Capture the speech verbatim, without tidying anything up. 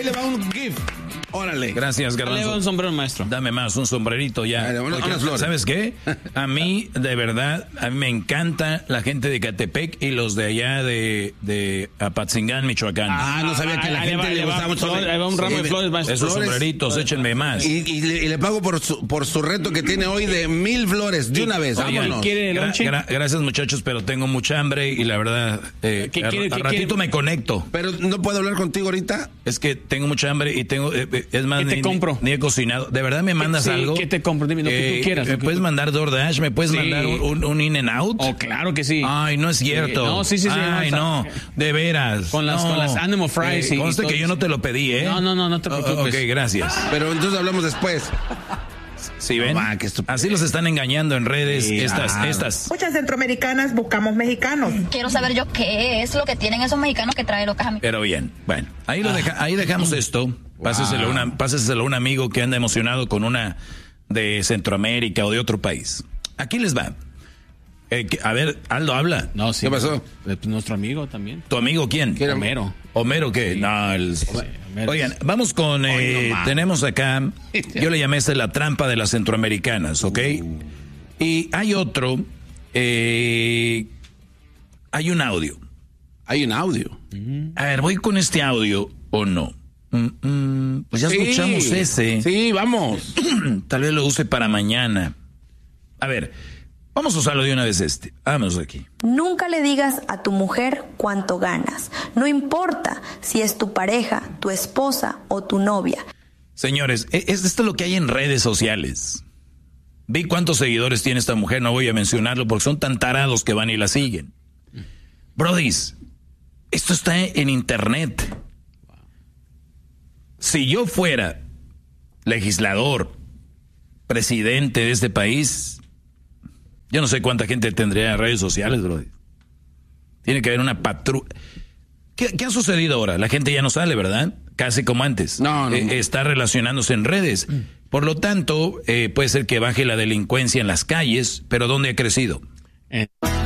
ahí le va un gift. Órale. Gracias, Garbanzo. Le va un sombrero, maestro. Dame más, un sombrerito ya. Dale, una, Porque, unas flores. ¿sabes qué? A mí, de verdad, a mí me encanta la gente de Catepec y los de allá de, de Apatzingán, Michoacán. Ah, no sabía que a la Ahí gente va, le ahí gustaba va, mucho. flor, ahí va un ramo Sí, de flores, maestro. Esos flores. sombreritos, échenme más. Y, y, le, y le pago por su, por su reto que tiene hoy de mil flores, de una vez. Oigan, Vámonos. ¿quiere gra- lonche? gra- gracias, muchachos, pero tengo mucha hambre y la verdad, eh, ¿Qué a, quiere, a qué ratito quiere? me conecto. Pero no puedo hablar contigo ahorita. Es que tengo mucha hambre y tengo, eh, eh, es más, ¿Qué te ni, compro? ni he cocinado. ¿De verdad me mandas Sí, algo? ¿qué te compro? Dime lo que tú quieras, ¿Me lo que puedes tú- mandar DoorDash? ¿Me puedes Sí. mandar un, un, un In-N-Out? Oh, claro que sí. Ay, no es cierto. Sí, no, sí, sí, sí, Ay, no, no, de veras. Con las- No. con las Animal Fries Eh, y- conste y que todo yo no eso. te lo pedí, ¿eh? No, no, no, no te Oh, preocupes. ok, gracias. Pero entonces hablamos después. ¿Sí ven? No, va, qué estupidez. Así los están engañando en redes Sí, estas, ah. estas. Muchas centroamericanas buscamos mexicanos. Quiero saber yo qué es lo que tienen esos mexicanos que traen locas a mí. Pero bien, bueno, ahí, lo deja, ahí dejamos esto. Páseselo, a una, páseselo a un amigo que anda emocionado con una de Centroamérica o de otro país. Aquí les va. Eh, que- a ver, Aldo, habla. No, sí. ¿Qué pasó? Eh, Nuestro amigo también. ¿Tu amigo quién? ¿Quién? Homero. ¿Homero qué? No, el... Homero. Oigan, vamos con... eh, Ay, no más. tenemos acá... Yo le llamé esta la trampa de las centroamericanas, ¿ok? Y hay otro... eh, hay un audio. Hay un audio. A ver, ¿voy con este audio o no? Mm, mm, pues ya Sí. escuchamos ese. Sí, vamos. Tal vez lo use para mañana. A ver, vamos a usarlo de una vez este. Vamos aquí. Nunca le digas a tu mujer cuánto ganas. No importa si es tu pareja, tu esposa o tu novia. Señores, e- es esto lo que hay en redes sociales. Vi cuántos seguidores tiene esta mujer, no voy a mencionarlo porque son tan tarados que van y la siguen. Brodis, esto está en internet. Si yo fuera legislador, presidente de este país, yo no sé cuánta gente tendría en redes sociales, Brody. Tiene que haber una patrulla. ¿Qué, ¿Qué ha sucedido ahora? La gente ya no sale, ¿verdad? Casi como antes. No, no, Eh, no. está relacionándose en redes. Por lo tanto, eh, puede ser que baje la delincuencia en las calles, pero ¿dónde ha crecido? Eh.